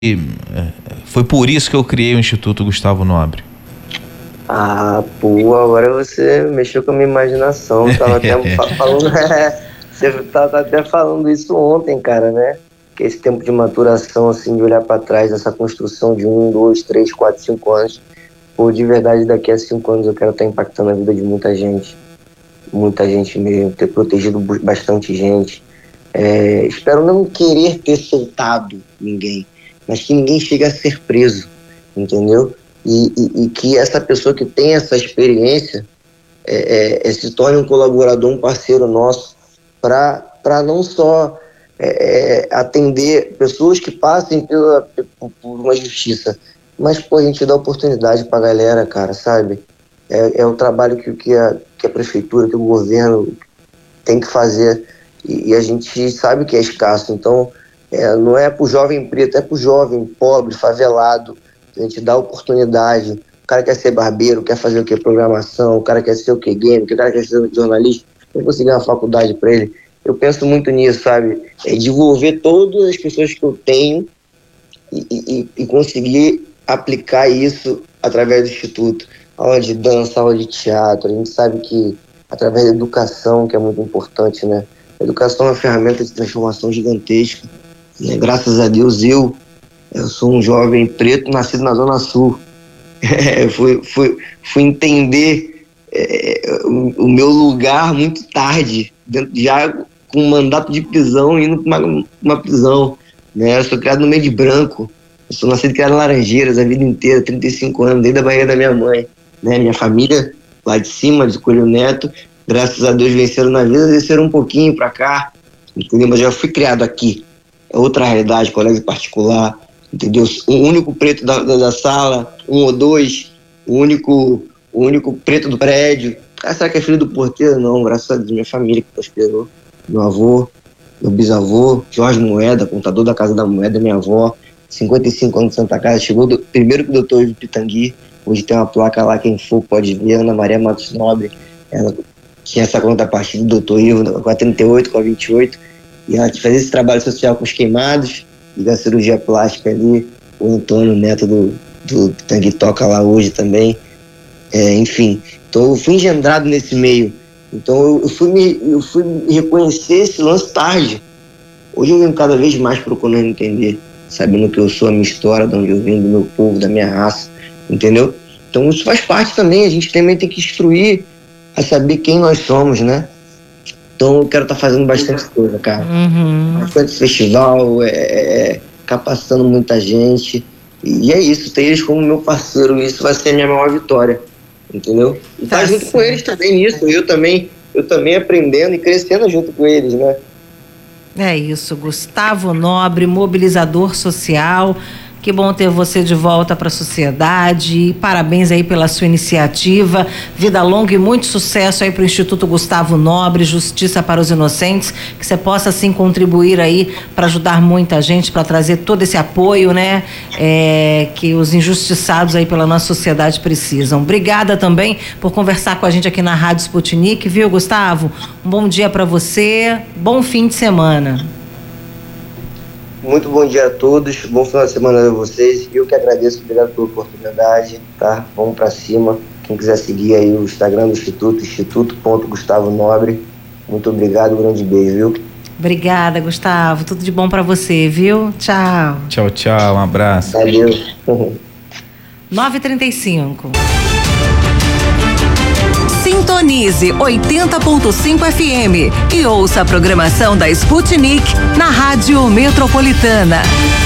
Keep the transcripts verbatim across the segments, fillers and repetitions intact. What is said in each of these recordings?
E foi por isso que eu criei o Instituto Gustavo Nobre. Ah, pô, agora você mexeu com a minha imaginação. Eu tava até falando, você tava até falando isso ontem, cara, né? Que esse tempo de maturação, assim, de olhar para trás, essa construção de um, dois, três, quatro, cinco anos. Pô, de verdade, daqui a cinco anos eu quero estar impactando a vida de muita gente. Muita gente mesmo, ter protegido bastante gente. É, espero não querer ter soltado ninguém, mas que ninguém chegue a ser preso, entendeu? E, e, e que essa pessoa que tem essa experiência é, é, se torne um colaborador, um parceiro nosso, para não só é, atender pessoas que passem pela, por uma justiça, mas pô, a gente dá oportunidade para a galera, cara, sabe? É, é o trabalho que, que, a, que a prefeitura, que o governo tem que fazer, e, e a gente sabe que é escasso. Então é, não é pro jovem preto, é pro jovem pobre, favelado. A gente dá oportunidade. O cara quer ser barbeiro, quer fazer o que? Programação. O cara quer ser o que? Game. O cara quer ser jornalista. Tem que conseguir uma faculdade para ele. Eu penso muito nisso, sabe? É desenvolver todas as pessoas que eu tenho e, e, e conseguir aplicar isso através do Instituto. Aula de dança, aula de teatro. A gente sabe que através da educação, que é muito importante, né? A educação é uma ferramenta de transformação gigantesca. Né? Graças a Deus, eu Eu sou um jovem preto nascido na Zona Sul. É, fui, fui, fui entender é, o, o meu lugar muito tarde, dentro, já com um mandato de prisão, indo para uma, uma prisão. Né? Eu sou criado no meio de branco. Eu sou nascido e criado em Laranjeiras a vida inteira, trinta e cinco anos, desde a barriga da minha mãe. Né? Minha família, lá de cima, de Coelho Neto, graças a Deus venceram na vida, desceram um pouquinho para cá. Entendeu? Mas eu já fui criado aqui. É outra realidade, colégio particular. Entendeu? O único preto da, da, da sala, um ou dois, o único, o único preto do prédio. Ah, será que é filho do porteiro? Não, graças a Deus, minha família que prosperou. Meu avô, meu bisavô, Jorge Moeda, contador da Casa da Moeda, minha avó, cinquenta e cinco anos de Santa Casa, chegou do, primeiro que o doutor Ivo Pitangui, hoje tem uma placa lá, quem for pode ver, Ana Maria Matos Nobre, ela tinha essa contrapartida do doutor Ivo com a trinta e oito, com a vinte e oito, e ela fazia esse trabalho social com os queimados, e da cirurgia plástica ali, o Antônio, neto do, do Pitangui, toca lá hoje também. É, enfim, então eu fui engendrado nesse meio. Então eu, eu, fui me, eu fui reconhecer esse lance tarde. Hoje eu venho cada vez mais procurando entender, sabendo que eu sou, a minha história, de onde eu venho, do meu povo, da minha raça, entendeu? Então isso faz parte também, a gente também tem que instruir a saber quem nós somos, né? Então eu quero estar tá fazendo bastante coisa, cara. Uhum. Bastante festival, é, é, capacitando muita gente. E é isso, ter eles como meu parceiro, isso vai ser a minha maior vitória. Entendeu? E tá, tá junto com eles também nisso, eu também, eu também aprendendo e crescendo junto com eles, né? É isso, Gustavo Nobre, mobilizador social. Que bom ter você de volta para a sociedade. Parabéns aí pela sua iniciativa. Vida longa e muito sucesso aí para o Instituto Gustavo Nobre, Justiça para os Inocentes. Que você possa, assim, contribuir aí para ajudar muita gente, para trazer todo esse apoio, né? É, que os injustiçados aí pela nossa sociedade precisam. Obrigada também por conversar com a gente aqui na Rádio Sputnik, viu, Gustavo? Um bom dia para você. Bom fim de semana. Muito bom dia a todos, bom final de semana a vocês. Eu que agradeço, obrigado pela oportunidade, tá? Vamos pra cima. Quem quiser seguir aí o Instagram do Instituto, instituto ponto gustavo nobre. Muito obrigado, um grande beijo, viu? Obrigada, Gustavo. Tudo de bom pra você, viu? Tchau. Tchau, tchau. Um abraço. Valeu. nove e trinta e cinco. Sintonize oitenta ponto cinco F M e ouça a programação da Sputnik na Rádio Metropolitana.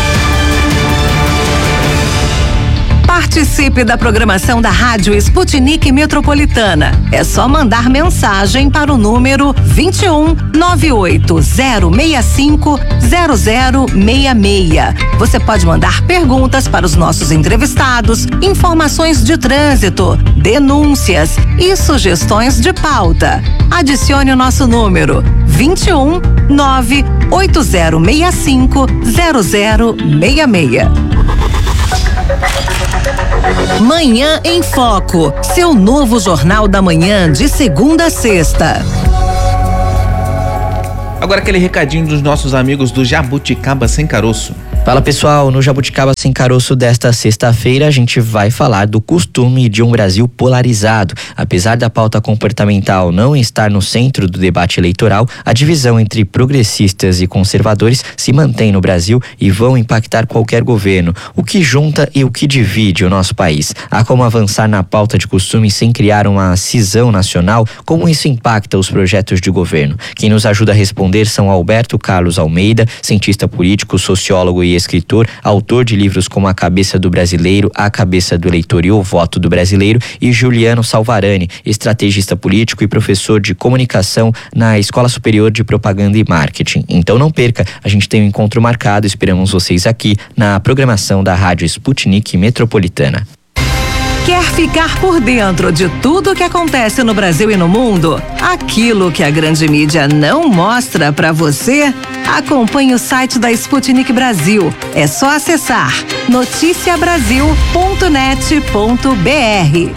Participe da programação da Rádio Sputnik Metropolitana. É só mandar mensagem para o número vinte e um, nove oito zero seis cinco, zero zero seis seis. Você pode mandar perguntas para os nossos entrevistados, informações de trânsito, denúncias e sugestões de pauta. Adicione o nosso número vinte e um, nove oito zero seis cinco, zero zero seis seis. Manhã em Foco, seu novo jornal da manhã de segunda a sexta. Agora aquele recadinho dos nossos amigos do Jabuticaba Sem Caroço. Fala pessoal, no Jabuticaba Sem Caroço desta sexta-feira a gente vai falar do costume de um Brasil polarizado. Apesar da pauta comportamental não estar no centro do debate eleitoral, a divisão entre progressistas e conservadores se mantém no Brasil e vão impactar qualquer governo. O que junta e o que divide o nosso país? Há como avançar na pauta de costume sem criar uma cisão nacional? Como isso impacta os projetos de governo? Quem nos ajuda a responder são Alberto Carlos Almeida, cientista político, sociólogo e escritor, autor de livros como A Cabeça do Brasileiro, A Cabeça do Eleitor e O Voto do Brasileiro, e Juliano Salvarani, estrategista político e professor de comunicação na Escola Superior de Propaganda e Marketing. Então não perca, a gente tem um encontro marcado, esperamos vocês aqui na programação da Rádio Sputnik Metropolitana. Quer ficar por dentro de tudo o que acontece no Brasil e no mundo? Aquilo que a grande mídia não mostra pra você? Acompanhe o site da Sputnik Brasil. É só acessar noticia brasil ponto net ponto b r.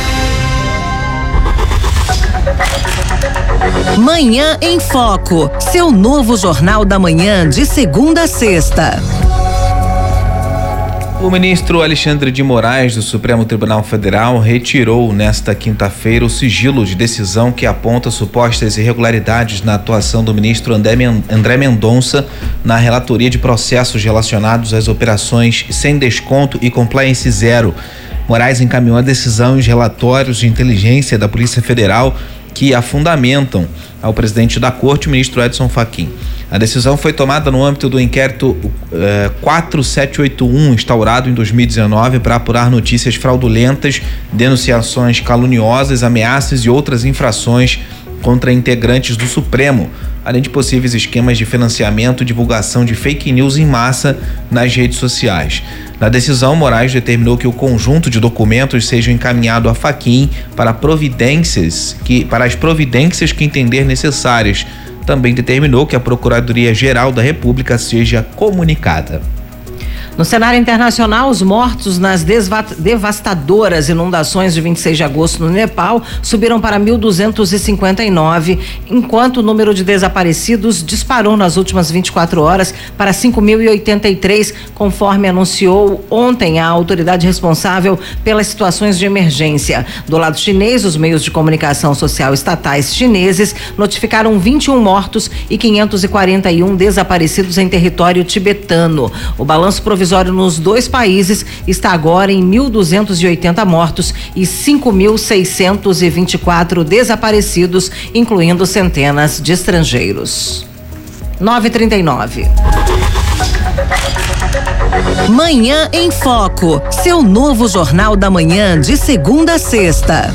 Manhã em Foco, seu novo jornal da manhã de segunda a sexta. O ministro Alexandre de Moraes, do Supremo Tribunal Federal, retirou nesta quinta-feira o sigilo de decisão que aponta supostas irregularidades na atuação do ministro André Mendonça na relatoria de processos relacionados às operações sem desconto e compliance zero. Moraes encaminhou a decisão e os relatórios de inteligência da Polícia Federal que a fundamentam ao presidente da Corte, o ministro Edson Fachin. A decisão foi tomada no âmbito do inquérito eh, quatro sete oito um, instaurado em dois mil e dezenove para apurar notícias fraudulentas, denunciações caluniosas, ameaças e outras infrações contra integrantes do Supremo, além de possíveis esquemas de financiamento e divulgação de fake news em massa nas redes sociais. Na decisão, Moraes determinou que o conjunto de documentos seja encaminhado a Fachin para providências que, para as providências que entender necessárias. Também determinou que a Procuradoria-Geral da República seja comunicada. No cenário internacional, os mortos nas devastadoras inundações de vinte e seis de agosto no Nepal subiram para mil duzentos e cinquenta e nove, enquanto o número de desaparecidos disparou nas últimas vinte e quatro horas para cinco mil e oitenta e três, conforme anunciou ontem a autoridade responsável pelas situações de emergência. Do lado chinês, os meios de comunicação social estatais chineses notificaram vinte e um mortos e quinhentos e quarenta e um desaparecidos em território tibetano. O balanço provisório nos dois países está agora em mil duzentos e oitenta mortos e cinco mil seiscentos e vinte e quatro desaparecidos, incluindo centenas de estrangeiros. nove e trinta e nove. Manhã em Foco, seu novo jornal da manhã de segunda a sexta.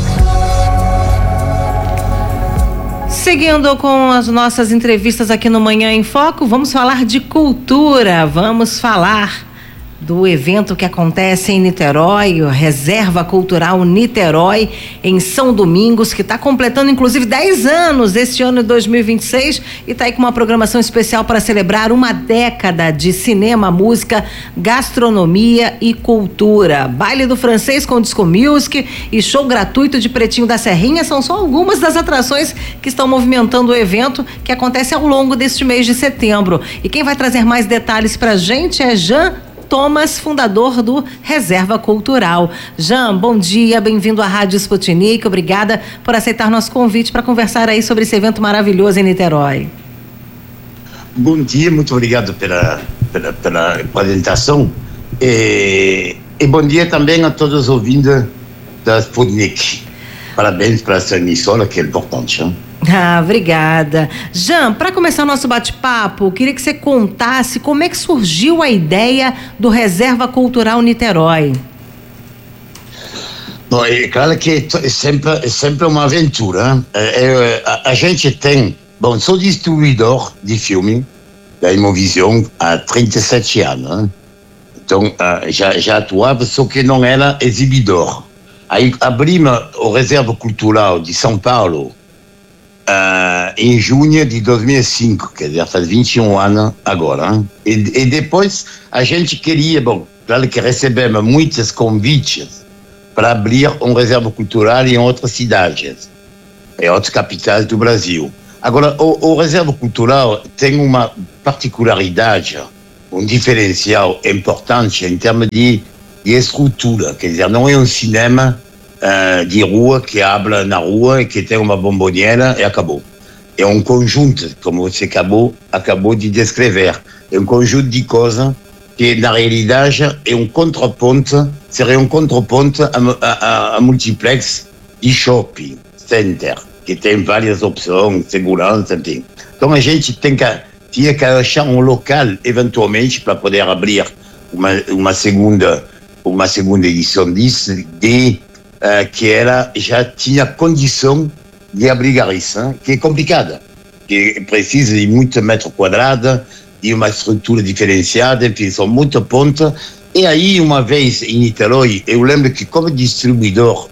Seguindo com as nossas entrevistas aqui no Manhã em Foco, vamos falar de cultura, vamos falar do evento que acontece em Niterói, a Reserva Cultural Niterói, em São Domingos, que está completando inclusive dez anos este ano de dois mil e vinte e seis e está aí com uma programação especial para celebrar uma década de cinema, música, gastronomia e cultura. Baile do Francês com Disco Music e show gratuito de Pretinho da Serrinha são só algumas das atrações que estão movimentando o evento, que acontece ao longo deste mês de setembro. E quem vai trazer mais detalhes para a gente é Jean Thomas, fundador do Reserva Cultural. Jean, bom dia, bem-vindo à Rádio Sputnik, obrigada por aceitar nosso convite para conversar aí sobre esse evento maravilhoso em Niterói. Bom dia, muito obrigado pela, pela, pela apresentação e, e bom dia também a todos os ouvintes da Sputnik. Parabéns para essa emissora que é importante, hein? Ah, obrigada. Jean, para começar o nosso bate-papo, queria que você contasse como é que surgiu a ideia do Reserva Cultural Niterói. Bom, é claro que é sempre, é sempre uma aventura. É, é, a, a gente tem... Bom, sou distribuidor de filme da Imovision há trinta e sete anos. Então, uh, já, já atuava, só que não era exibidor. Aí abrimos o Reserva Cultural de São Paulo Uh, em junho de dois mil e cinco, quer dizer, faz vinte e um anos agora. E, e depois a gente queria, bom, claro que recebemos muitos convites para abrir um reserva cultural em outras cidades, em outras capitais do Brasil. Agora, o, o reserva cultural tem uma particularidade um diferencial importante em termos de, de estrutura. Quer dizer, não é um cinema uh, de rua que habla na rua e que tem uma bomboniera e acabou. É um conjunto, como você acabou, acabou de descrever. É um conjunto de coisas que, na realidade, é um contraponto, seria um contraponto a, a, a multiplex de shopping center, que tem várias opções, segurança, enfim. Então a gente tem que, tinha que achar um local, eventualmente, para poder abrir uma, uma, segunda, uma segunda edição disso, de, uh, que ela já tinha condição de abrigar isso, hein? Que é complicada, que precisa de muitos metros quadrados, de uma estrutura diferenciada, enfim, são muitos pontos. E aí, uma vez em Niterói, eu lembro que como distribuidor,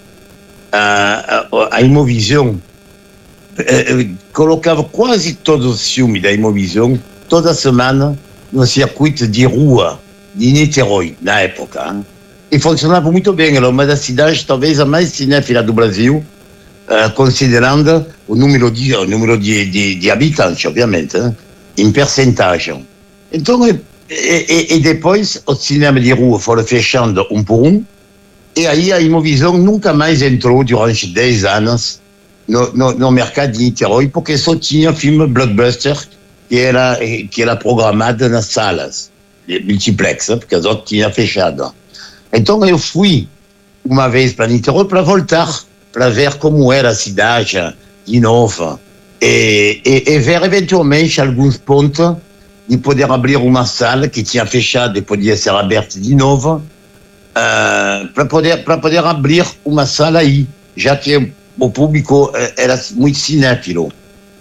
a, a, a Imovisão eh, colocava quase todos os filmes da Imovisão, toda semana, no circuito de rua de Niterói, na época. Hein? E funcionava muito bem, era uma das cidades talvez a mais cinéfila do Brasil, Uh, considerando o número de, o número de, de, de habitantes, obviamente, hein? Em percentagem. Então, e, e, e depois, os cinemas de rua foram fechando um por um, e aí a Imovisão nunca mais entrou durante dez anos no, no, no mercado de Niterói, porque só tinha filme blockbuster que era, que era programado nas salas, multiplex, porque as outras tinham fechado. Então, eu fui uma vez para Niterói para voltar, para ver como era a cidade de novo e, e, e ver eventualmente alguns pontos de poder abrir uma sala que tinha fechado e podia ser aberta de novo, uh, para poder, para poder abrir uma sala aí, já que o público era muito cinéfilo.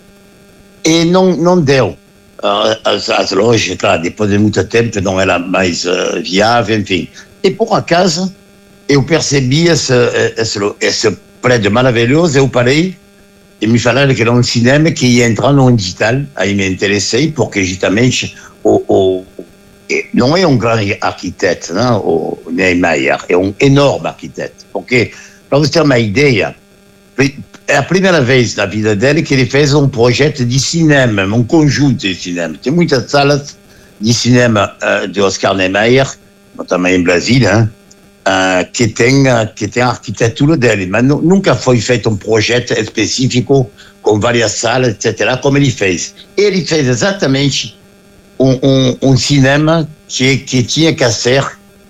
E não, não deu. Uh, as, as lojas, claro, depois de muito tempo não era mais uh, viável, enfim. E por acaso eu percebi esse, esse, esse prédio maravilhoso, eu parei e me falaram que era um cinema que ia entrar no digital. Aí me interessei, porque justamente o, o, não é um grande arquiteto, não, o Niemeyer, é um enorme arquiteto. Porque, para você ter uma ideia, é a primeira vez na vida dele que ele fez um projeto de cinema, um conjunto de cinema. Tem muitas salas de cinema uh, de Oscar Niemeyer, também em Brasília, Uh, que tem uh, que tem a arquitetura dele, mas nunca foi feito um projeto específico com várias salas, etcétera, como ele fez. Ele fez exatamente um, um, um cinema que, que tinha que ser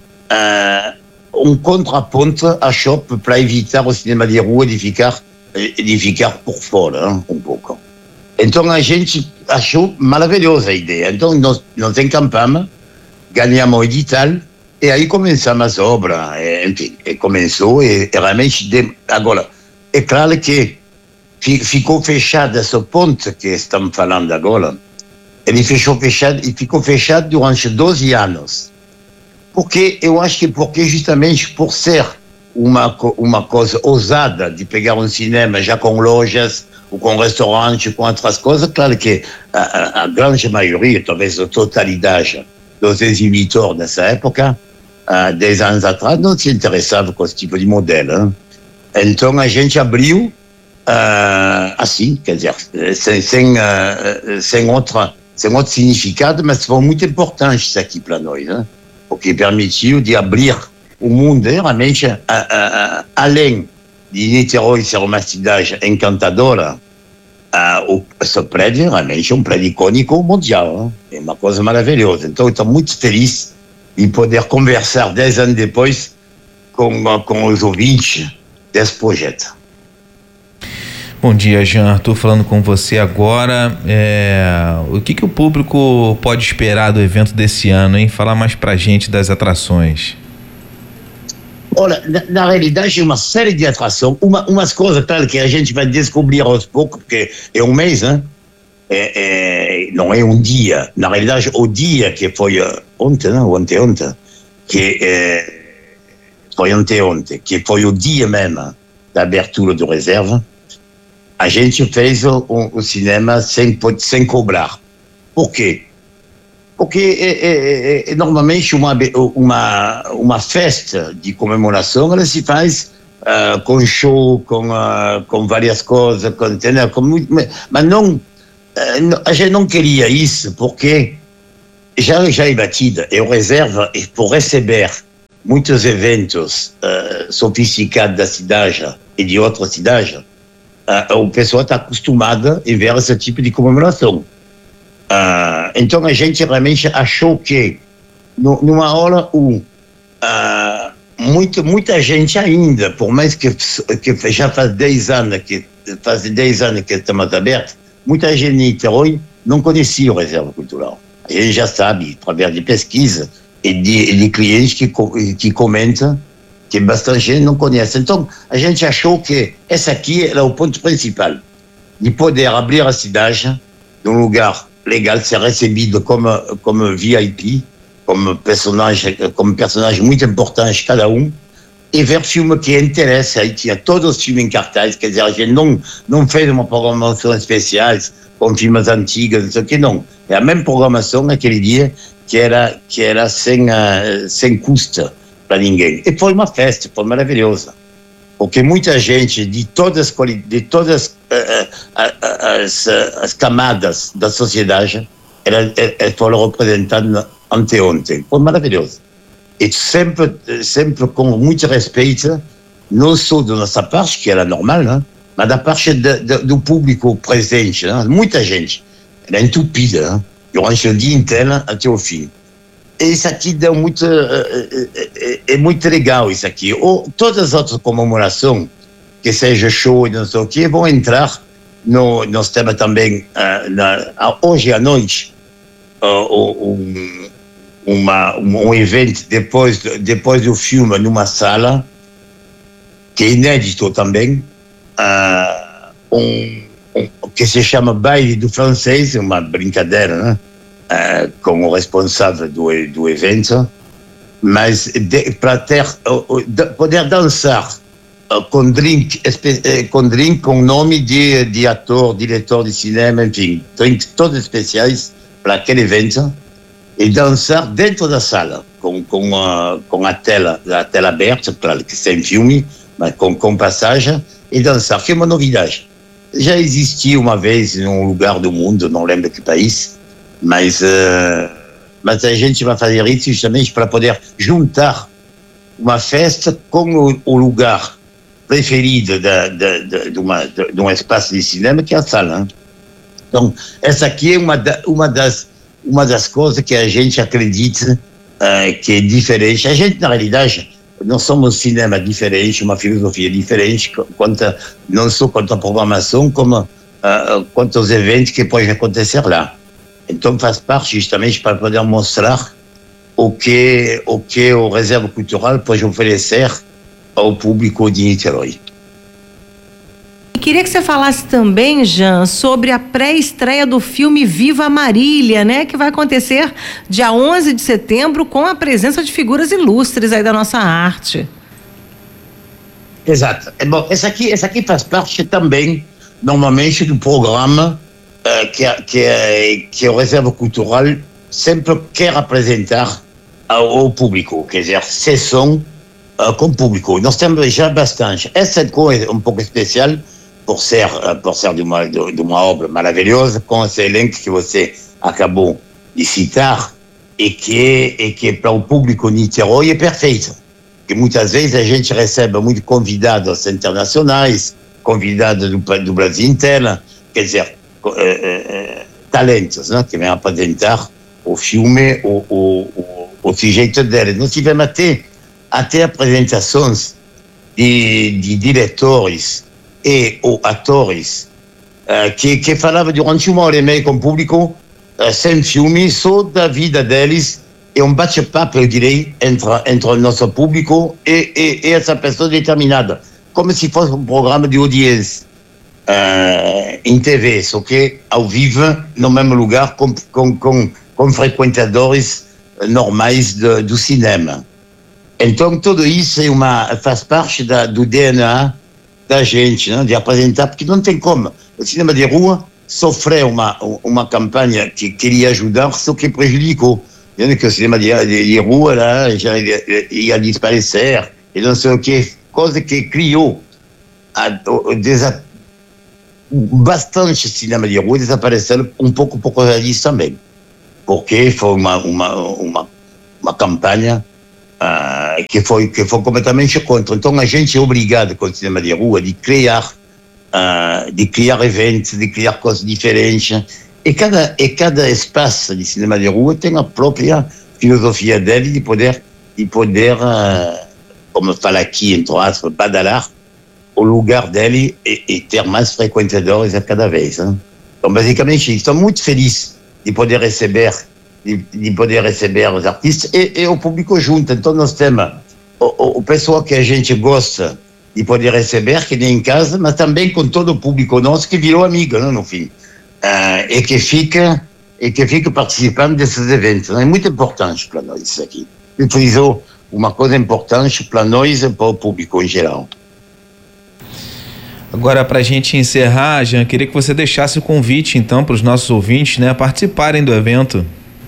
uh, um contraponto a shopping para evitar o cinema de rua de ficar, de ficar por fora, hein, um pouco. Então a gente achou maravilhosa a ideia. Então nós, nós encampamos, ganhamos o edital, e aí começamos as obras, enfim, e começou, e, e realmente, de, agora, é claro que fi, ficou fechado esse ponto que estamos falando agora, ele fechou fechado, e ficou fechado durante doze anos, porque eu acho que porque justamente por ser uma, uma coisa ousada de pegar um cinema já com lojas, ou com restaurantes, com outras coisas, claro que a, a, a grande maioria, talvez a totalidade dos exibitores dessa época, há dez anos atrás, não se interessava com esse tipo de modelo. Hein? Então a gente abriu uh, assim, quer dizer, sem, sem, uh, sem, outra, sem outro significado, mas foi muito importante isso aqui para nós, hein? Porque permitiu de abrir o mundo realmente, uh, uh, uh, além de Niterói ser uma cidade encantadora, uh, o, esse prédio realmente é um prédio icônico mundial, hein? É uma coisa maravilhosa. Então eu estou muito feliz de poder conversar dez anos depois com, com os ouvintes desse projeto. Bom dia, Jean. Estou falando com você agora. É, o que, que o público pode esperar do evento desse ano, hein? Fala mais pra gente das atrações. Olha, na, na realidade, uma série de atrações. Uma, umas coisas, claro, que a gente vai descobrir aos poucos, porque é um mês, né? É, é, não é um dia. Na realidade, o dia que foi uh, ontem, não? Ontem, ontem, que é, foi ontem, ontem, que foi o dia mesmo da abertura do reserva, a gente fez o, o, o cinema sem, sem cobrar. Por quê? Porque é, é, é, normalmente uma, uma, uma festa de comemoração ela se faz uh, com show, com, uh, com várias coisas, com, entendeu? Com muito, mas não, uh, a gente não queria isso, porque já, já é batida. Eu reservo por receber muitos eventos uh, sofisticados da cidade e de outras cidades. Uh, o pessoal está acostumado a ver esse tipo de comemoração. Uh, então a gente realmente achou que no, numa hora o uh, muito, muita gente ainda, por mais que, que já faz dez anos que faz dez anos que estamos abertos, muita gente em Niterói não conhecia o Reserva Cultural. A gente já sabe, através de pesquisa e de, de clientes que, que comentam, que bastante gente não conhece. Então, a gente achou que esse aqui era o ponto principal, de poder abrir a cidade num lugar legal, ser recebido como, como V I P, como personagem, como personagem muito importante cada um, e ver filme que interessa. Aí tinha todos os filmes em cartaz, quer dizer, a gente não, não fez uma programação especial com filmes antigos, não sei o que, não. É a mesma programação naquele dia, que era, que era sem, uh, sem custo para ninguém. E foi uma festa, foi maravilhosa. Porque muita gente de todas, de todas uh, as, as camadas da sociedade ela, ela foram representadas anteontem. Foi maravilhoso. E sempre, sempre com muito respeito, não só da nossa parte, que era normal, né? Mas da parte de, de, do público presente. Né? Muita gente. Era entupida, né? Durante o dia inteiro até o fim. E isso aqui deu muito, é, é, é muito legal isso aqui. Ou todas as outras comemorações, que seja show e não sei o quê, vão entrar. No, nós temos também, uh, na, hoje à noite, uh, um, uma, um evento depois, depois do filme numa sala, que é inédito também, uh, um, um, que se chama Baile do Francês, uma brincadeira, né? Uh, com o responsável do, do evento, mas para ter uh, de, poder dançar uh, com drink uh, com drink com nome de, de ator, diretor de cinema, enfim, drinks todos especiais para aquele evento, e dançar dentro da sala com com uh, com a tela a tela aberta, claro que sem filme, mas com com passagem, e dançar, que é uma novidade. Já existiu uma vez em um lugar do mundo, não lembro que país. Mas, uh, mas a gente vai fazer isso justamente para poder juntar uma festa com o, o lugar preferido de, de, de, de, uma, de, de um espaço de cinema, que é a sala. Hein? Então, essa aqui é uma, da, uma, das, uma das coisas que a gente acredita uh, que é diferente. A gente, na realidade, não somos um cinema diferente, uma filosofia diferente, quanto, não só quanto à programação, como uh, quanto aos eventos que podem acontecer lá. Então faz parte justamente para poder mostrar o que o que o Reserva Cultural pode oferecer ao público de Niterói. E queria que você falasse também, Jean, sobre a pré-estreia do filme Viva Marília, né, que vai acontecer dia onze de setembro com a presença de figuras ilustres aí da nossa arte. Exato. É bom, essa aqui, essa aqui faz parte também normalmente do programa Que, que, que o Reserva Cultural sempre quer apresentar ao, ao público, quer dizer, sessão uh, com o público. Nós temos já bastante. Essa coisa é um pouco especial por ser, uh, por ser de, uma, de, de uma obra maravilhosa, com esse elenco que você acabou de citar, e que, e que para o público Niterói é perfeito. Que muitas vezes a gente recebe muitos convidados internacionais, convidados do, do Brasil inteiro, quer dizer, Uh, uh, talentos, né, que vêm apresentar o filme, o, o, o, o sujeito dele. Nós tivemos até, até apresentações de, de diretores e ou atores uh, que, que falavam durante uma hora e meia com o público, uh, sem filme, só da vida deles, e um bate-papo, eu direi, entre, entre o nosso público e, e, e essa pessoa determinada, como se fosse um programa de audiência. Uh, em T V, só que ao vivo, no mesmo lugar, com, com, com, com frequentadores normais de, do cinema. Então, tudo isso é uma, faz parte da, do D N A da gente, né, de apresentar, porque não tem como. O cinema de rua sofreu uma, uma campanha que queria ajudar, só que prejudicou. Que o cinema de, de, de rua lá, já ia, ia desaparecer, e não sei o que, coisa que criou a, o, desa, bastante cinema de rua desapareceram um pouco por causa disso também. porque foi uma, uma, uma, uma campanha uh, que, foi, que foi completamente contra. Então a gente é obrigado, com o cinema de rua, de criar, uh, de criar eventos, de criar coisas diferentes. E cada, e cada espaço de cinema de rua tem a própria filosofia dele de poder, de poder uh, como fala aqui, entre aspas, badalar o lugar dele e, e ter mais frequentadores a cada vez. Hein? Então, basicamente, estou muito feliz de poder receber, de, de poder receber os artistas e, e o público junto. Então, nós temos o, o, o pessoal que a gente gosta de poder receber, que nem em casa, mas também com todo o público nosso que virou amigo, não, no fim. Uh, e que fica e que fica participando desses eventos. É muito importante para nós isso aqui. Eu frisou uma coisa importante para nós e para o público em geral. Agora, para a gente encerrar, Jean, queria que você deixasse o convite, então, para os nossos ouvintes, né, participarem do evento.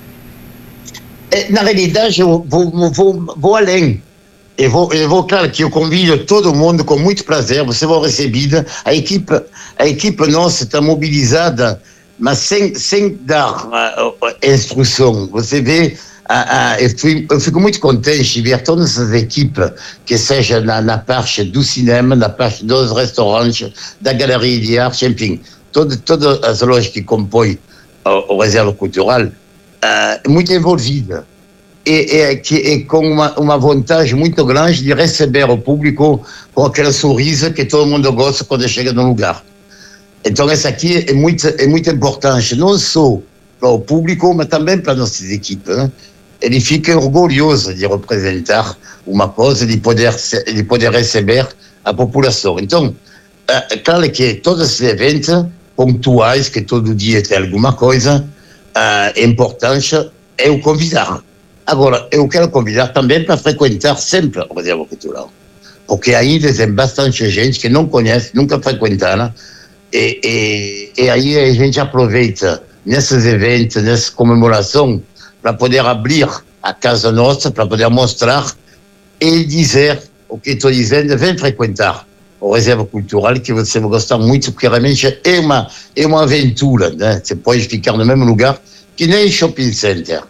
É, na realidade, eu vou, vou, vou além. Eu vou, eu vou, claro que eu convido todo mundo com muito prazer, você vai recebida. A equipe, a equipe nossa está mobilizada, mas sem, sem dar uh, instrução. Você vê, uh, uh, eu, fui, eu fico muito contente de ver todas as equipes, que seja na, na parte do cinema, na parte dos restaurantes, da galeria de arte, enfim, todo, todas as lojas que compõem o, o Reserva Cultural, uh, muito envolvida. E, e, que, e com uma, uma vantagem muito grande de receber o público com aquele sorriso que todo mundo gosta quando chega no lugar. Então, isso aqui é muito, é muito importante, não só para o público, mas também para nossas equipes. Né? Ele fica orgulhoso de representar uma coisa, de poder, de poder receber a população. Então, é claro que todos esses eventos pontuais, que todo dia tem alguma coisa, é importante, é o convidar. Agora, eu quero convidar também para frequentar sempre o Reserva Cultural, porque ainda tem bastante gente que não conhece, nunca frequentaram, e, e, e aí a gente aproveita nesses eventos, nessa comemoração, para poder abrir a casa nossa, para poder mostrar e dizer o que estou dizendo, vem frequentar o Reserva Cultural, que você vai gostar muito, porque realmente é uma, é uma aventura, né? Você pode ficar no mesmo lugar que nem shopping center.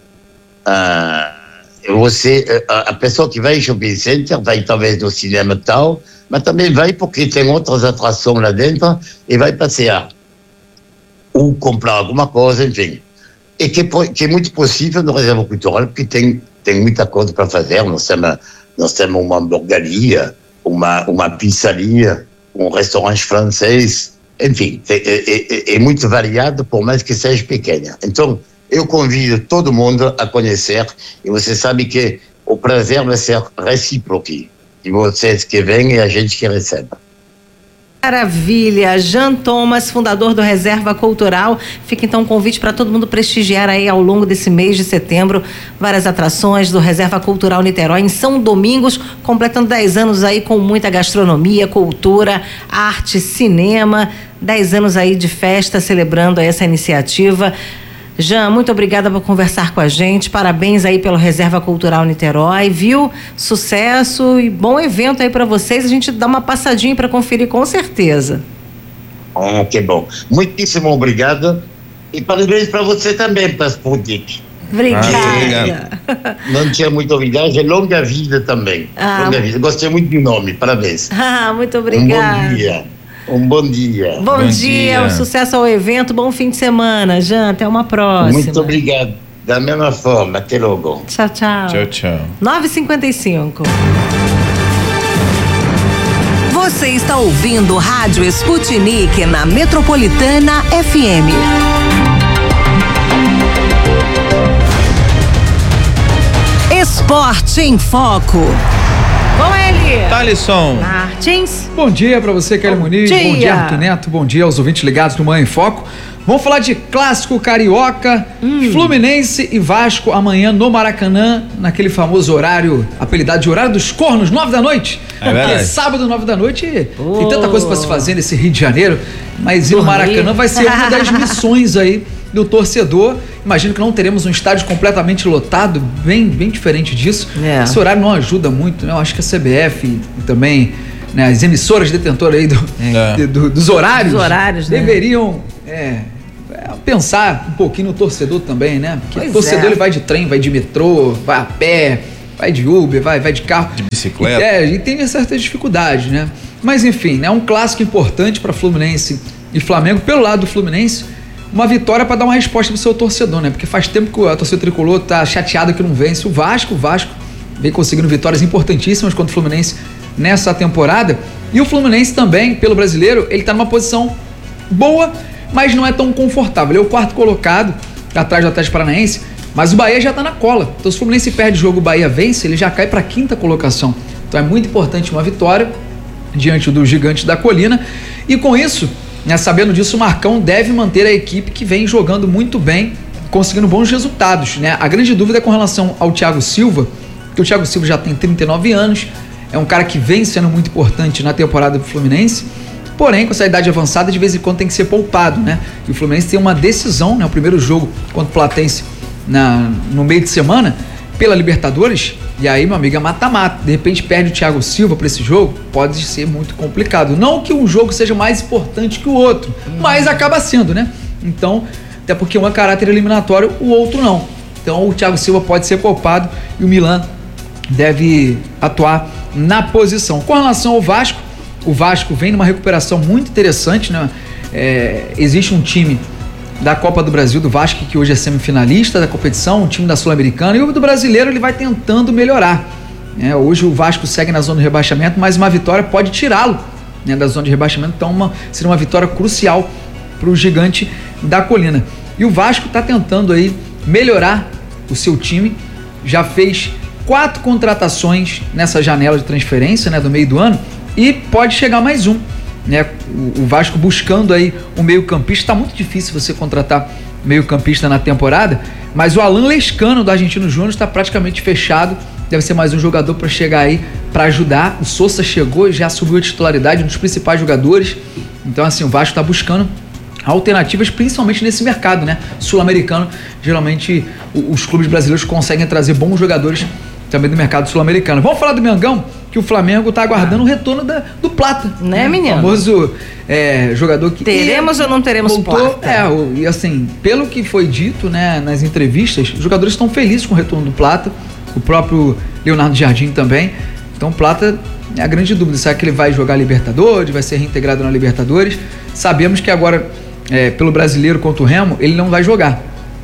Ah, você, a pessoa que vai em shopping center vai talvez no cinema tal, mas também vai porque tem outras atrações lá dentro e vai passear ou comprar alguma coisa, enfim. E que, que é muito possível no Reserva Cultural, porque tem, tem muita coisa para fazer. Nós temos, nós temos uma hamburgueria, uma, uma pizzaria, um restaurante francês, enfim, é, é, é muito variado, por mais que seja pequena. Então, eu convido todo mundo a conhecer, e você sabe que o prazer vai ser recíproco, de vocês que vêm e a gente que recebe. Maravilha, Jean Thomas, fundador do Reserva Cultural. Fica então um convite para todo mundo prestigiar aí ao longo desse mês de setembro várias atrações do Reserva Cultural Niterói em São Domingos, completando dez anos aí com muita gastronomia, cultura, arte, cinema, dez anos aí de festa celebrando aí essa iniciativa. Jean, muito obrigada por conversar com a gente, parabéns aí pelo Reserva Cultural Niterói, viu? Sucesso e bom evento aí para vocês, a gente dá uma passadinha para conferir com certeza. Ah, que bom. Muitíssimo obrigado e parabéns para você também, para Sputnik. Obrigada. Ah, não tinha muita novidade, longa vida também. Ah, longa vida. Gostei muito do nome, parabéns. Ah, muito obrigada. Um bom dia. Um bom dia. Bom, bom dia, dia. Um sucesso ao evento, bom fim de semana, Jean, até uma próxima. Muito obrigado, da mesma forma, até logo. Tchau, tchau. Tchau, tchau. nove e cinquenta e cinco. Você está ouvindo Rádio Sputnik na Metropolitana F M. Esporte em Foco. Com ele, Thalisson. Martins. Bom dia para você, Kelly Muniz. dia. Bom dia, Arthur Neto. Bom dia aos ouvintes ligados no Manhã em Foco. Vamos falar de clássico carioca, hum. Fluminense e Vasco amanhã no Maracanã, naquele famoso horário, apelidado de horário dos cornos, nove da noite. É verdade. Porque sábado, nove da noite, oh. tem tanta coisa para se fazer nesse Rio de Janeiro, mas ir no Maracanã vai ser uma das missões aí do torcedor. Imagino que não teremos um estádio completamente lotado, bem, bem diferente disso. É. Esse horário não ajuda muito, né? Eu acho que a C B F e também, né, as emissoras detentoras aí do, é. de, do, dos horários, dos horários deveriam né? é, pensar um pouquinho no torcedor também, né? Porque Pois o torcedor é. ele vai de trem, vai de metrô, vai a pé, vai de Uber, vai, vai de carro. De bicicleta. E, é, e tem certas dificuldades, né? Mas enfim, é um clássico importante para Fluminense e Flamengo. Pelo lado do Fluminense, uma vitória para dar uma resposta pro seu torcedor, né? Porque faz tempo que a torcida tricolor tá chateada que não vence. O Vasco, o Vasco vem conseguindo vitórias importantíssimas contra o Fluminense nessa temporada. E o Fluminense também, pelo brasileiro, ele tá numa posição boa, mas não é tão confortável. Ele é o quarto colocado, atrás do Atlético Paranaense, mas o Bahia já tá na cola. Então se o Fluminense perde o jogo, o Bahia vence, ele já cai para a quinta colocação. Então é muito importante uma vitória diante do Gigante da Colina. E com isso, né, sabendo disso, o Marcão deve manter a equipe que vem jogando muito bem, conseguindo bons resultados, né? A grande dúvida é com relação ao Thiago Silva, que o Thiago Silva já tem trinta e nove anos, é um cara que vem sendo muito importante na temporada do Fluminense, porém com essa idade avançada de vez em quando tem que ser poupado, né? E o Fluminense tem uma decisão, né? O primeiro jogo contra o Platense na, no meio de semana pela Libertadores, e aí, meu amigo, é mata-mata. De repente perde o Thiago Silva para esse jogo, pode ser muito complicado. Não que um jogo seja mais importante que o outro, mas acaba sendo, né? Então, até porque um é caráter eliminatório, o outro não. Então o Thiago Silva pode ser poupado e o Milan deve atuar na posição. Com relação ao Vasco, o Vasco vem numa recuperação muito interessante, né? É, existe um time da Copa do Brasil, do Vasco, que hoje é semifinalista da competição, um time da Sul-Americana, e o do brasileiro ele vai tentando melhorar. É, hoje o Vasco segue na zona de rebaixamento, mas uma vitória pode tirá-lo, né, da zona de rebaixamento, então uma, seria uma vitória crucial para o Gigante da Colina. E o Vasco está tentando aí melhorar o seu time, já fez quatro contratações nessa janela de transferência, né, do meio do ano, e pode chegar mais um. Né, o Vasco buscando aí um meio-campista. Está muito difícil você contratar meio-campista na temporada, mas o Alan Lescano do Argentino Júnior está praticamente fechado. Deve ser mais um jogador para chegar aí para ajudar. O Sousa chegou e já subiu a titularidade, um dos principais jogadores. Então, assim, o Vasco está buscando alternativas, principalmente nesse mercado, né, sul-americano. Geralmente os clubes brasileiros conseguem trazer bons jogadores também do mercado sul-americano. Vamos falar do Mengão, que o Flamengo está aguardando ah. o retorno da, do Plata. Né, menino? O famoso é, jogador que... Teremos e, ou não teremos voltou, Plata? É, e assim, pelo que foi dito, né, nas entrevistas, os jogadores estão felizes com o retorno do Plata, o próprio Leonardo Jardim também. Então o Plata é a grande dúvida, será que ele vai jogar Libertadores, vai ser reintegrado na Libertadores? Sabemos que agora, é, pelo Brasileiro contra o Remo, ele não vai jogar,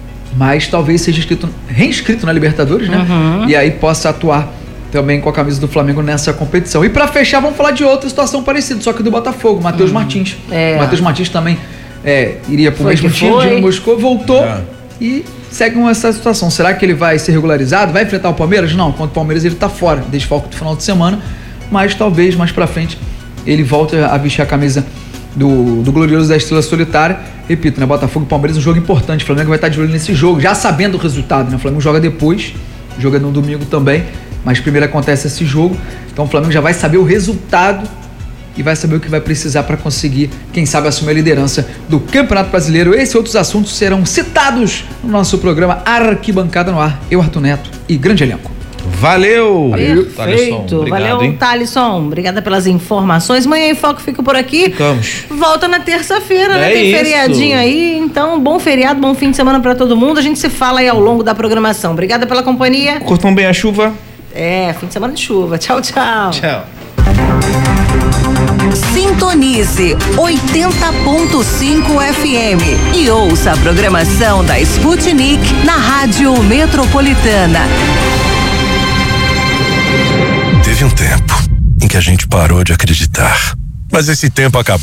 mas talvez seja inscrito, reinscrito na Libertadores, né? Uhum. E aí possa atuar também com a camisa do Flamengo nessa competição. E para fechar, vamos falar de outra situação parecida, só que do Botafogo, Matheus uhum. Martins. É. O Matheus Martins também é, iria para o mesmo time, Dino Moscou, voltou é. e segue essa situação. Será que ele vai ser regularizado? Vai enfrentar o Palmeiras? Não, contra o Palmeiras ele está fora, desfalque do final de semana, mas talvez mais para frente ele volte a vestir a camisa do, do glorioso da Estrela Solitária. Repito, né, Botafogo e Palmeiras, um jogo importante. O Flamengo vai estar de olho nesse jogo, já sabendo o resultado, né? O Flamengo joga depois, joga no domingo também, mas primeiro acontece esse jogo, então o Flamengo já vai saber o resultado e vai saber o que vai precisar para conseguir, quem sabe, assumir a liderança do Campeonato Brasileiro. Esses e outros assuntos serão citados no nosso programa Arquibancada no Ar. Eu, Arthur Neto e grande elenco. Valeu! Perfeito! Obrigado, valeu, hein? Thalisson. Obrigada pelas informações. Manhã em Foco fica por aqui. Ficamos. Volta na terça-feira, é né? Tem isso. feriadinho aí. Então, bom feriado, bom fim de semana para todo mundo. A gente se fala aí ao longo da programação. Obrigada pela companhia. Curtam bem a chuva. É, fim de semana de chuva. Tchau, tchau. Tchau. Sintonize oitenta ponto cinco F M e ouça a programação da Sputnik na Rádio Metropolitana. Teve um tempo em que a gente parou de acreditar, mas esse tempo acabou.